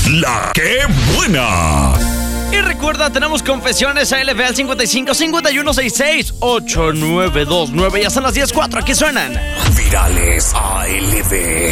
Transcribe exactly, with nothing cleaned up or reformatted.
La que buena. Y recuerda, tenemos confesiones A L B al cincuenta y cinco, cincuenta y uno, sesenta y seis, ochenta y nueve veintinueve. Ya son las diez cuatro, aquí suenan Virales A L B.